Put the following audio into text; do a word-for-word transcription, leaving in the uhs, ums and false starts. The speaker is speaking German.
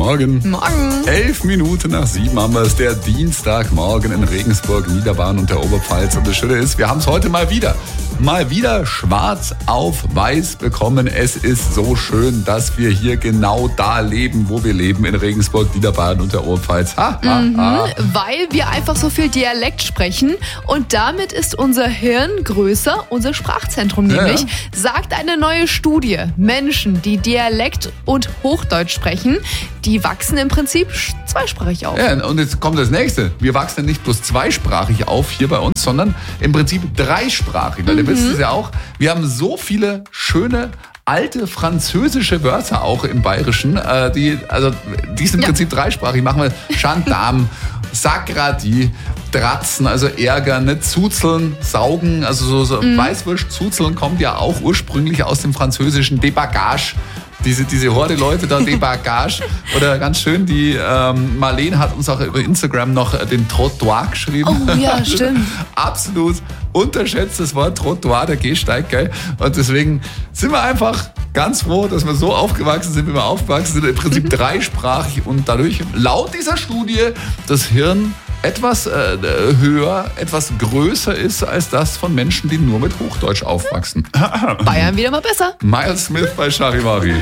Morgen. Morgen. Elf Minuten nach sieben haben wir es, der Dienstagmorgen in Regensburg, Niederbayern und der Oberpfalz. Und das Schöne ist, wir haben es heute mal wieder, mal wieder schwarz auf weiß bekommen. Es ist so schön, dass wir hier genau da leben, wo wir leben, in Regensburg, Niederbayern und der Oberpfalz. Ha, ha, Mhm, ha. weil wir einfach so viel Dialekt sprechen und damit ist unser Hirn größer, unser Sprachzentrum nämlich, Ja. sagt eine neue Studie. Menschen, die Dialekt und Hochdeutsch sprechen, die wachsen im Prinzip zweisprachig auf. Ja, und jetzt kommt das nächste. Wir wachsen nicht bloß zweisprachig auf hier bei uns, sondern im Prinzip dreisprachig. Weil ihr wisst es ja auch, wir haben so viele schöne alte französische Wörter auch im Bayerischen, äh, die, also, die sind im Ja. Prinzip dreisprachig. Machen wir Gendarme, Sakradi, Dratzen, also ärgern, ne? Zuzeln, saugen, also so, so Weißwurst, Zuzeln kommt ja auch ursprünglich aus dem französischen Débagage. Diese, diese Horde Leute da, Débagage. Oder ganz schön, die ähm, Marlene hat uns auch über Instagram noch äh, den Trottoir geschrieben. Oh ja, stimmt. Absolut unterschätztes Wort, Trottoir, der Gehsteig, gell? Und deswegen sind wir einfach ganz froh, dass wir so aufgewachsen sind, wie wir aufgewachsen sind. Im Prinzip dreisprachig und dadurch laut dieser Studie das Hirn etwas äh, höher, etwas größer ist als das von Menschen, die nur mit Hochdeutsch aufwachsen. Bayern wieder mal besser. Miles Smith bei Charivari.